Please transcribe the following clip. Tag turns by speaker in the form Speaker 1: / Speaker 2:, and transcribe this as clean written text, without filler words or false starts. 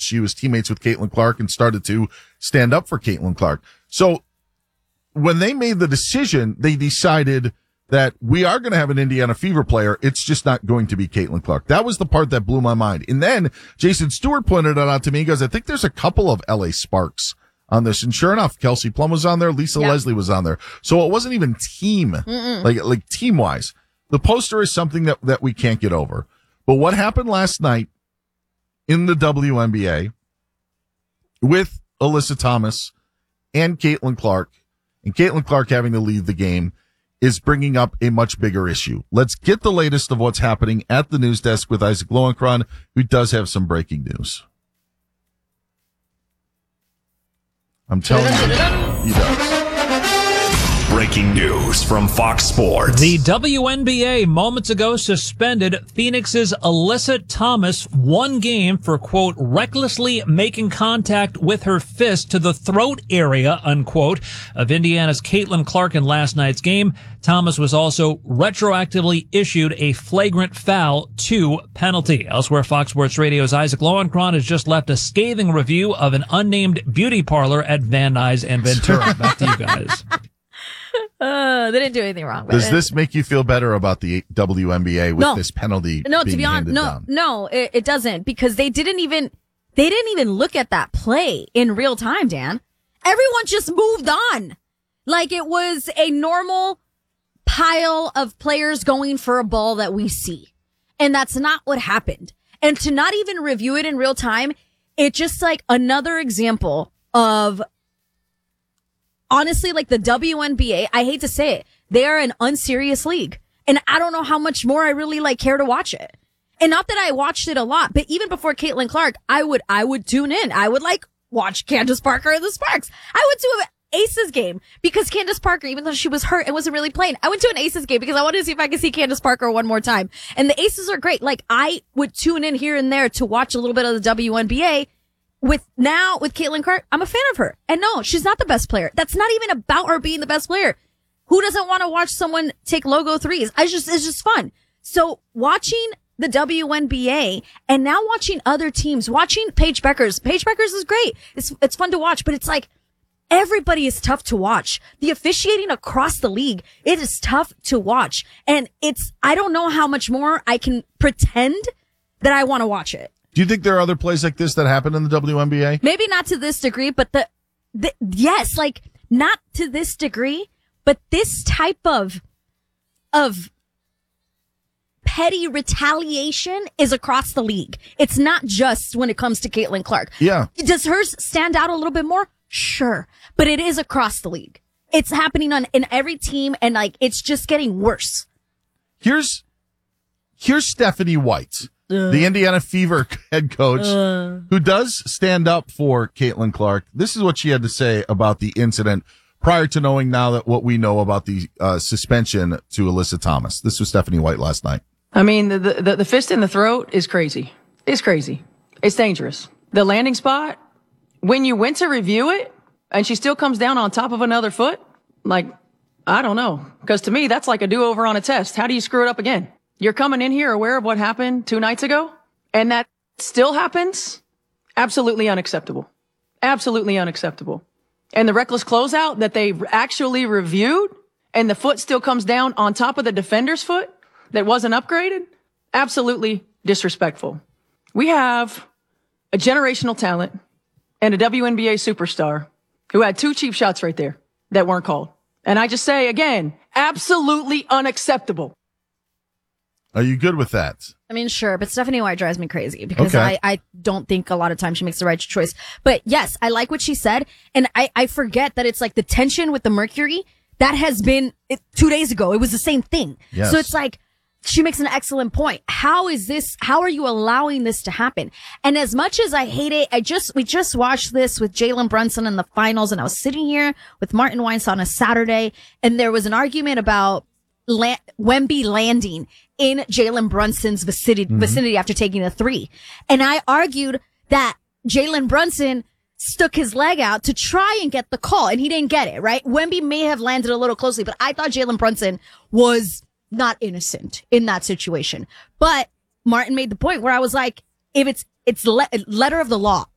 Speaker 1: she was teammates with Caitlin Clark and started to stand up for Caitlin Clark. So when they made the decision, they decided that we are going to have an Indiana Fever player. It's just not going to be Caitlin Clark. That was the part that blew my mind. And then Jason Stewart pointed it out to me. He goes, I think there's a couple of LA Sparks on this. And sure enough, Kelsey Plum was on there. Lisa Leslie was on there. So it wasn't even team, like team wise. The poster is something that we can't get over. But what happened last night in the WNBA with Alyssa Thomas and Caitlin Clark, and Caitlin Clark having to leave the game, is bringing up a much bigger issue. Let's get the latest of what's happening at the news desk with Isaac Lowenkron, who does have some breaking news. I'm telling you, he does.
Speaker 2: Breaking news from Fox Sports.
Speaker 3: The WNBA moments ago suspended Phoenix's Alyssa Thomas 1 game for, quote, recklessly making contact with her fist to the throat area, unquote, of Indiana's Caitlin Clark in last night's game. Thomas was also retroactively issued a flagrant foul 2 penalty. Elsewhere, Fox Sports Radio's Isaac Lowenkron has just left a scathing review of an unnamed beauty parlor at Van Nuys and Ventura. Back to you guys.
Speaker 4: They didn't do anything wrong.
Speaker 1: Does this make you feel better about the WNBA with this penalty?
Speaker 4: No,
Speaker 1: being
Speaker 4: to be honest, no, it doesn't, because they didn't even look at that play in real time, Dan. Everyone just moved on. Like it was a normal pile of players going for a ball that we see. And that's not what happened. And to not even review it in real time, it's just like another example of, honestly, like the WNBA, I hate to say it, they are an unserious league. And I don't know how much more I really care to watch it. And not that I watched it a lot, but even before Caitlin Clark, I would tune in. I would watch Candace Parker and the Sparks. I went to an Aces game because Candace Parker, even though she was hurt and wasn't really playing, I went to an Aces game because I wanted to see if I could see Candace Parker one more time. And the Aces are great. Like I would tune in here and there to watch a little bit of the WNBA. With Caitlin Clark, I'm a fan of her. And no, she's not the best player. That's not even about her being the best player. Who doesn't want to watch someone take logo threes? It's just fun. So watching the WNBA and now watching other teams, watching Paige Beckers. Paige Beckers is great. It's fun to watch, but it's like everybody is tough to watch. The officiating across the league, it is tough to watch. And I don't know how much more I can pretend that I want to watch it.
Speaker 1: Do you think there are other plays like this that happen in the WNBA?
Speaker 4: Maybe not to this degree, but yes, like not to this degree, but this type of petty retaliation is across the league. It's not just when it comes to Caitlin Clark.
Speaker 1: Yeah.
Speaker 4: Does hers stand out a little bit more? Sure. But it is across the league. It's happening in every team, and it's just getting worse.
Speaker 1: Here's Stephanie White, the Indiana Fever head coach, who does stand up for Caitlin Clark. This is what she had to say about the incident prior to knowing now that what we know about the suspension to Alyssa Thomas. This was Stephanie White last night.
Speaker 5: I mean, the fist in the throat is crazy. It's crazy. It's dangerous. The landing spot, when you went to review it and she still comes down on top of another foot, I don't know. Because to me, that's like a do-over on a test. How do you screw it up again? You're coming in here aware of what happened 2 nights ago, and that still happens? Absolutely unacceptable. Absolutely unacceptable. And the reckless closeout that they actually reviewed, and the foot still comes down on top of the defender's foot that wasn't upgraded? Absolutely disrespectful. We have a generational talent and a WNBA superstar who had 2 cheap shots right there that weren't called. And I just say again, absolutely unacceptable.
Speaker 1: Are you good with that?
Speaker 4: I mean, sure, but Stephanie White drives me crazy because I don't think a lot of times she makes the right choice. But yes, I like what she said. And I forget that it's like the tension with the Mercury that has been 2 days ago. It was the same thing.
Speaker 1: Yes.
Speaker 4: So it's like, she makes an excellent point. How are you allowing this to happen? And as much as I hate it, we just watched this with Jalen Brunson in the finals, and I was sitting here with Martin Weiss on a Saturday, and there was an argument about Wemby landing in Jalen Brunson's vicinity after taking a 3. And I argued that Jalen Brunson stuck his leg out to try and get the call, and he didn't get it, right? Wemby may have landed a little closely, but I thought Jalen Brunson was not innocent in that situation. But Martin made the point where I was like, if it's letter of the law,